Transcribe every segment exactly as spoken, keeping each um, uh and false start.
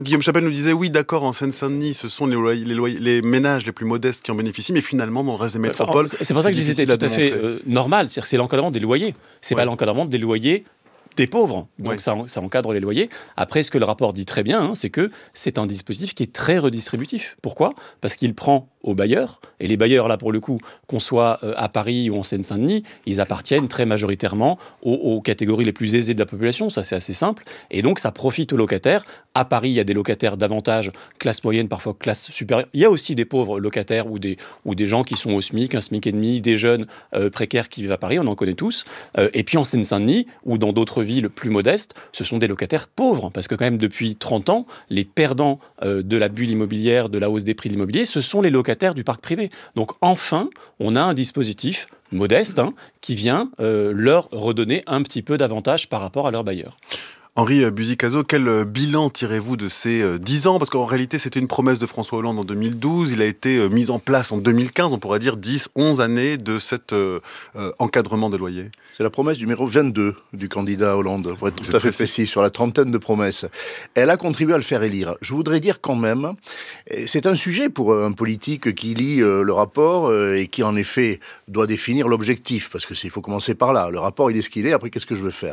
Guillaume Chapelle nous disait, oui, d'accord, en Seine-Saint-Denis, ce sont les, loyers, les, loyers, les ménages les plus modestes qui en bénéficient, mais finalement, dans le reste des métropoles... Enfin, c'est pour ça que je disais c'était tout à fait euh, normal, c'est-à-dire que c'est l'encadrement des loyers, c'est ouais. pas l'encadrement des loyers des pauvres, donc ouais. ça, ça encadre les loyers. Après, ce que le rapport dit très bien, hein, c'est que c'est un dispositif qui est très redistributif. Pourquoi ? Parce qu'il prend aux bailleurs, et les bailleurs, là, pour le coup, qu'on soit euh, à Paris ou en Seine-Saint-Denis, ils appartiennent très majoritairement aux, aux catégories les plus aisées de la population, ça c'est assez simple, et donc ça profite aux locataires. À Paris, il y a des locataires davantage classe moyenne, parfois classe supérieure. Il y a aussi des pauvres locataires ou des, ou des gens qui sont au SMIC, un SMIC et demi, des jeunes euh, précaires qui vivent à Paris, on en connaît tous. Euh, et puis en Seine-Saint-Denis, ou dans d'autres villes plus modestes, ce sont des locataires pauvres, parce que quand même depuis trente ans, les perdants euh, de la bulle immobilière, de la hausse des prix de l'immobilier, ce sont les locataires du parc privé. Donc enfin, on a un dispositif modeste hein, qui vient euh, leur redonner un petit peu d'avantage par rapport à leurs bailleurs. Henri Buzy-Cazaux, quel bilan tirez-vous de ces dix ans ? Parce qu'en réalité, c'était une promesse de François Hollande en deux mille douze. Il a été mis en place en deux mille quinze. On pourrait dire dix, onze années de cet euh, encadrement des loyers. C'est la promesse numéro vingt-deux du candidat Hollande, pour être tout à fait précis, sur la trentaine de promesses. Elle a contribué à le faire élire. Je voudrais dire quand même, c'est un sujet pour un politique qui lit le rapport et qui en effet doit définir l'objectif, parce que il faut commencer par là. Le rapport, il est ce qu'il est, après qu'est-ce que je veux faire ?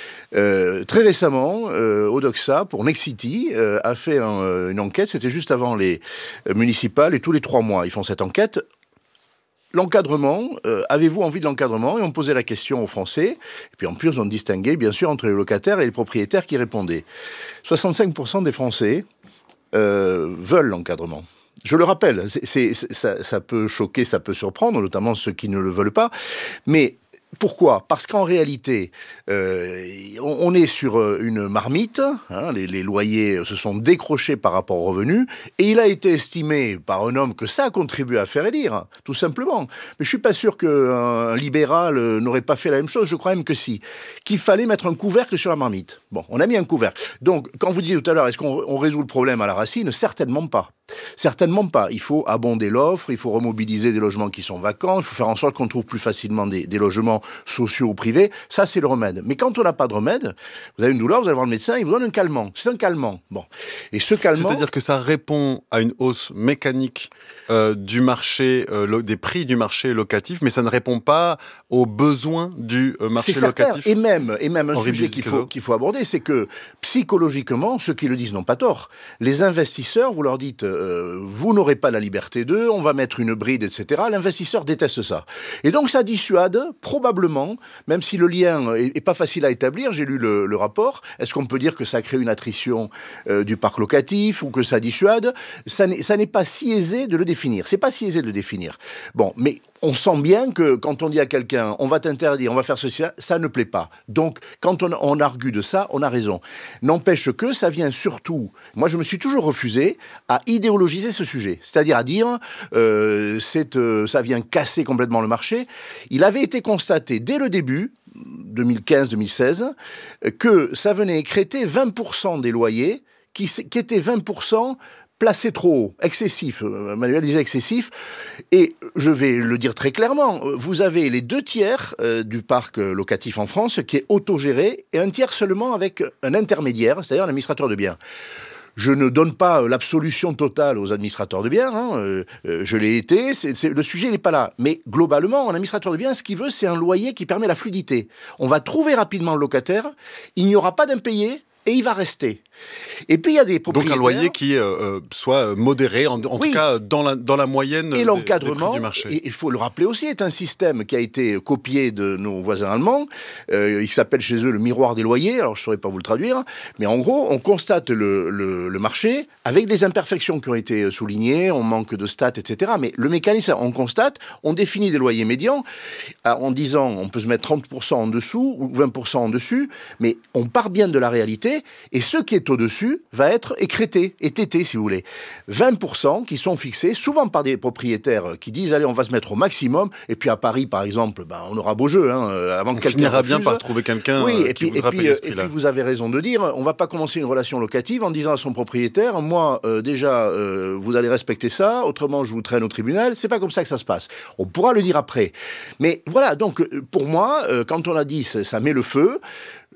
Euh, très récemment, euh, Odoxa, pour Nexity, euh, a fait un, euh, une enquête, c'était juste avant les euh, municipales, et tous les trois mois, ils font cette enquête. L'encadrement, euh, avez-vous envie de l'encadrement ? Et on posait la question aux Français, et puis en plus on distinguait bien sûr entre les locataires et les propriétaires qui répondaient. soixante-cinq pour cent des Français euh, veulent l'encadrement. Je le rappelle, c'est, c'est, ça, ça peut choquer, ça peut surprendre, notamment ceux qui ne le veulent pas, mais... Pourquoi ? Parce qu'en réalité, euh, on est sur une marmite, hein, les, les loyers se sont décrochés par rapport aux revenus, et il a été estimé par un homme que ça a contribué à faire élire, tout simplement. Mais je ne suis pas sûr qu'un libéral n'aurait pas fait la même chose, je crois même que si. Qu'il fallait mettre un couvercle sur la marmite. Bon, on a mis un couvercle. Donc, quand vous disiez tout à l'heure, est-ce qu'on on résout le problème à la racine ? Certainement pas. Certainement pas. Il faut abonder l'offre, il faut remobiliser des logements qui sont vacants, il faut faire en sorte qu'on trouve plus facilement des, des logements sociaux ou privés. Ça, c'est le remède. Mais quand on n'a pas de remède, vous avez une douleur, vous allez voir le médecin, il vous donne un calmant. C'est un calmant. Bon. Et ce calmant... C'est-à-dire que ça répond à une hausse mécanique euh, du marché, euh, lo- des prix du marché locatif, mais ça ne répond pas aux besoins du euh, marché c'est certain. locatif. Et même, et même un Henri sujet qu'il faut, qu'il faut aborder, c'est que psychologiquement, ceux qui le disent n'ont pas tort. Les investisseurs, vous leur dites... Euh, vous n'aurez pas la liberté d'eux, on va mettre une bride, et cetera. L'investisseur déteste ça. Et donc ça dissuade, probablement, même si le lien est, est pas facile à établir, j'ai lu le, le rapport, est-ce qu'on peut dire que ça crée une attrition euh, du parc locatif ou que ça dissuade ? Ça n'est, ça n'est pas si aisé de le définir. C'est pas si aisé de le définir. Bon, mais on sent bien que quand on dit à quelqu'un, on va t'interdire, on va faire ceci, ça ne plaît pas. Donc, quand on, on argue de ça, on a raison. N'empêche que ça vient surtout, moi je me suis toujours refusé à idéologiser ce sujet. C'est-à-dire à dire, euh, c'est, euh, ça vient casser complètement le marché. Il avait été constaté dès le début, deux mille quinze deux mille seize, que ça venait écrêter vingt pour cent des loyers qui, qui étaient vingt pour cent placé trop haut, excessif, Manuel disait excessif, et je vais le dire très clairement, vous avez les deux tiers euh, du parc locatif en France qui est autogéré, et un tiers seulement avec un intermédiaire, c'est-à-dire un administrateur de biens. Je ne donne pas l'absolution totale aux administrateurs de biens, hein, euh, je l'ai été, c'est, c'est, le sujet n'est pas là. Mais globalement, un administrateur de biens, ce qu'il veut, c'est un loyer qui permet la fluidité. On va trouver rapidement le locataire, il n'y aura pas d'impayé, et il va rester. Et puis il y a des propriétaires... Donc un loyer qui euh, soit modéré, en, en oui. tout cas dans la, dans la moyenne et des, l'encadrement, des prix du marché. Et il faut le rappeler aussi, est un système qui a été copié de nos voisins allemands. Euh, il s'appelle chez eux le miroir des loyers, alors je ne saurais pas vous le traduire, mais en gros, on constate le, le, le marché avec des imperfections qui ont été soulignées, on manque de stats, et cetera. Mais le mécanisme, on constate, on définit des loyers médians en disant on peut se mettre trente pour cent en dessous ou vingt pour cent en dessus, mais on part bien de la réalité, et ce qui est au-dessus va être écrété, étété si vous voulez. vingt pour cent qui sont fixés, souvent par des propriétaires qui disent allez on va se mettre au maximum, et puis à Paris par exemple, ben, on aura beau jeu, hein, avant que on quelqu'un finira refuse. bien par trouver quelqu'un oui, euh, et qui puis, voudra et puis, payer ce et prix-là. puis vous avez raison de dire, on va pas commencer une relation locative en disant à son propriétaire, moi euh, déjà euh, vous allez respecter ça, autrement je vous traîne au tribunal, c'est pas comme ça que ça se passe. On pourra le dire après. Mais voilà, donc pour moi, euh, quand on a dit ça, ça met le feu,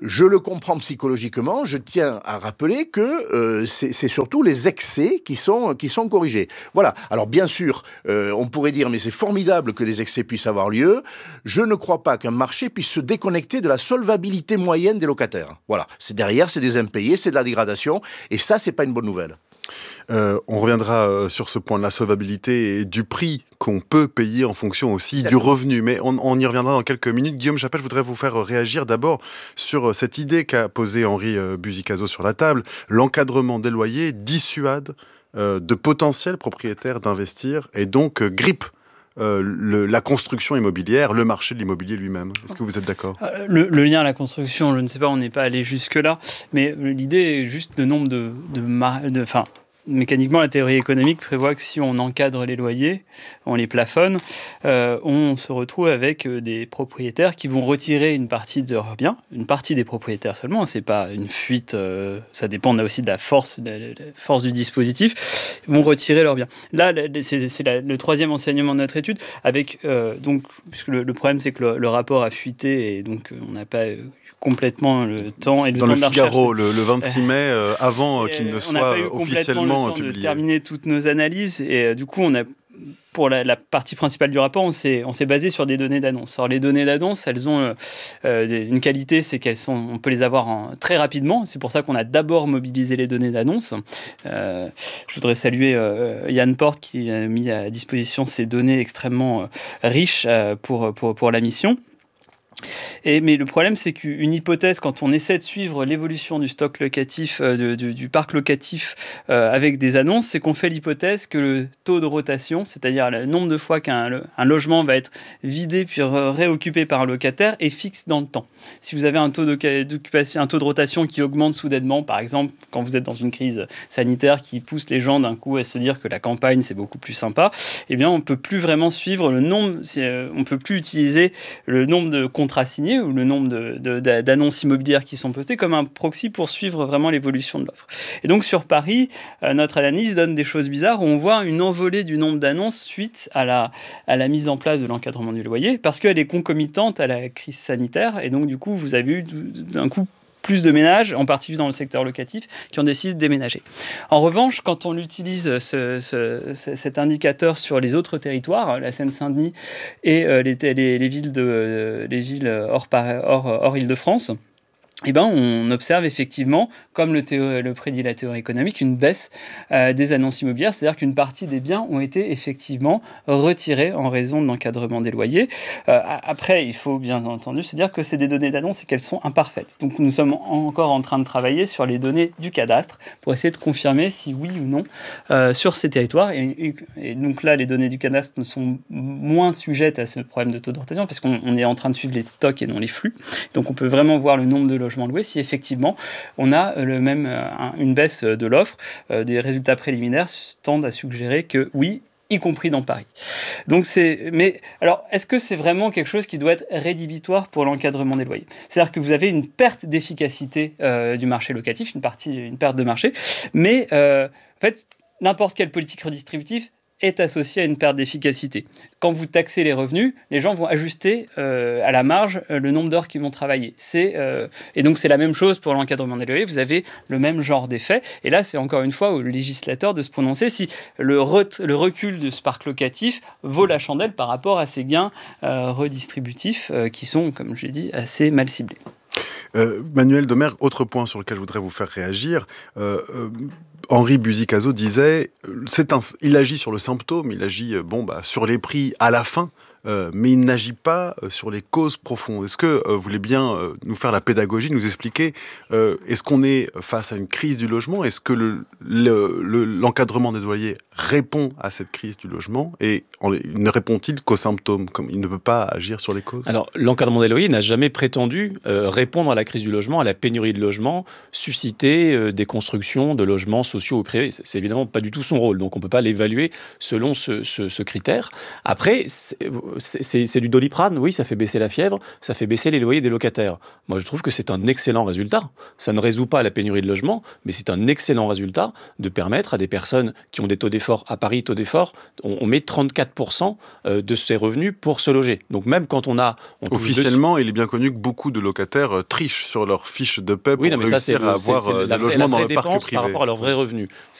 Je le comprends psychologiquement, je tiens à rappeler que euh, c'est, c'est surtout les excès qui sont, qui sont corrigés. Voilà, alors bien sûr, euh, on pourrait dire, mais c'est formidable que les excès puissent avoir lieu. Je ne crois pas qu'un marché puisse se déconnecter de la solvabilité moyenne des locataires. Voilà, c'est derrière, c'est des impayés, c'est de la dégradation, et ça, c'est pas une bonne nouvelle. Euh, on reviendra euh, sur ce point de la solvabilité et du prix qu'on peut payer en fonction aussi du revenu. Mais on, on y reviendra dans quelques minutes. Guillaume Chappel, je voudrais vous faire réagir d'abord sur cette idée qu'a posée Henri euh, Buzicazo sur la table. L'encadrement des loyers dissuade euh, de potentiels propriétaires d'investir et donc euh, grippe Euh, le, la construction immobilière, le marché de l'immobilier lui-même. Est-ce que vous êtes d'accord ? euh, le, le lien à la construction, je ne sais pas, on n'est pas allé jusque-là, mais l'idée est juste le nombre de... de, de, de enfin, mécaniquement, la théorie économique prévoit que si on encadre les loyers, on les plafonne, euh, on se retrouve avec des propriétaires qui vont retirer une partie de leurs biens, une partie des propriétaires seulement, c'est pas une fuite, euh, ça dépend aussi de la force, de la, la force du dispositif, ils vont retirer leurs biens. Là, c'est, c'est la, le troisième enseignement de notre étude, avec, euh, donc, puisque le, le problème c'est que le, le rapport a fuité et donc on n'a pas... Euh, complètement le temps et le dans temps le de la Figaro recherche. le, le vingt-six mai euh, avant euh, qu'il ne soit officiellement le temps publié. De terminer toutes nos analyses et euh, du coup on a pour la, la partie principale du rapport, on s'est, on s'est basé sur des données d'annonce. Alors les données d'annonce, elles ont euh, euh, une qualité, c'est qu'elles sont, on peut les avoir en, très rapidement. C'est pour ça qu'on a d'abord mobilisé les données d'annonce. Euh, je voudrais saluer euh, Yann Porte qui a mis à disposition ces données extrêmement euh, riches euh, pour, pour, pour la mission. Et, mais le problème, c'est qu'une hypothèse, quand on essaie de suivre l'évolution du stock locatif, euh, de, du, du parc locatif euh, avec des annonces, c'est qu'on fait l'hypothèse que le taux de rotation, c'est-à-dire le nombre de fois qu'un un logement va être vidé puis réoccupé par un locataire, est fixe dans le temps. Si vous avez un taux d'occupation, un taux de rotation qui augmente soudainement, par exemple, quand vous êtes dans une crise sanitaire qui pousse les gens d'un coup à se dire que la campagne, c'est beaucoup plus sympa, eh bien, on ne peut plus vraiment suivre le nombre, on ne peut plus utiliser le nombre de contrats signés ou le nombre de, de, d'annonces immobilières qui sont postées comme un proxy pour suivre vraiment l'évolution de l'offre. Et donc sur Paris, euh, notre analyse donne des choses bizarres où on voit une envolée du nombre d'annonces suite à la, à la mise en place de l'encadrement du loyer parce qu'elle est concomitante à la crise sanitaire et donc du coup vous avez eu d'un coup plus de ménages, en particulier dans le secteur locatif, qui ont décidé de déménager. En revanche, quand on utilise ce, ce, cet indicateur sur les autres territoires, la Seine-Saint-Denis et euh, les, les, les villes, de, les villes hors, hors, hors Île-de-France, eh ben, on observe effectivement, comme le, théo- le prédit la théorie économique, une baisse euh, des annonces immobilières, c'est-à-dire qu'une partie des biens ont été effectivement retirés en raison de l'encadrement des loyers. Euh, après, il faut bien entendu se dire que c'est des données d'annonce et qu'elles sont imparfaites. Donc nous sommes encore en train de travailler sur les données du cadastre pour essayer de confirmer si oui ou non euh, sur ces territoires. Et, et donc là, les données du cadastre ne sont moins sujettes à ce problème de taux de rotation parce qu'on on est en train de suivre les stocks et non les flux. Donc on peut vraiment voir le nombre de logements loués si effectivement on a le même, un, une baisse de l'offre. Euh, des résultats préliminaires tendent à suggérer que oui, y compris dans Paris. Donc c'est, mais alors, est-ce que c'est vraiment quelque chose qui doit être rédhibitoire pour l'encadrement des loyers ? C'est-à-dire que vous avez une perte d'efficacité euh, du marché locatif, une partie, une perte de marché, mais euh, en fait, n'importe quelle politique redistributive est associé à une perte d'efficacité. Quand vous taxez les revenus, les gens vont ajuster euh, à la marge euh, le nombre d'heures qu'ils vont travailler. C'est, euh, et donc c'est la même chose pour l'encadrement des loyers, vous avez le même genre d'effet. Et là, c'est encore une fois au législateur de se prononcer si le, re- le recul de ce parc locatif vaut la chandelle par rapport à ces gains euh, redistributifs euh, qui sont, comme je l'ai dit, assez mal ciblés. Euh, Manuel Domergue, autre point sur lequel je voudrais vous faire réagir. Euh, euh, Henri Buzicazo disait, c'est un, il agit sur le symptôme, il agit bon, bah, sur les prix à la fin, euh, mais il n'agit pas euh, sur les causes profondes. Est-ce que euh, vous voulez bien euh, nous faire la pédagogie, nous expliquer, euh, est-ce qu'on est face à une crise du logement ? Est-ce que le, le, le, l'encadrement des loyers répond à cette crise du logement ? Et en, ne répond-il qu'aux symptômes, comme il ne peut pas agir sur les causes ? Alors, l'encadrement des loyers n'a jamais prétendu euh, répondre à la crise du logement, à la pénurie de logements, susciter euh, des constructions de logements sociaux ou privés. C'est, c'est évidemment pas du tout son rôle, donc on ne peut pas l'évaluer selon ce, ce, ce critère. Après, c'est, c'est du Doliprane, oui, ça fait baisser la fièvre, ça fait baisser les loyers des locataires. Moi, je trouve que c'est un excellent résultat. Ça ne résout pas la pénurie de logement, mais c'est un excellent résultat de permettre à des personnes qui ont des taux d'effort, à Paris, taux d'effort, on, on met trente-quatre pour cent de ses revenus pour se loger. Donc même quand on a... On Officiellement, deux... il est bien connu que beaucoup de locataires euh, trichent sur leur fiche de paie pour oui, non, mais réussir ça, c'est le, à avoir c'est, c'est, euh, des logements dans le parc privé. Par rapport à leurs vrais revenus.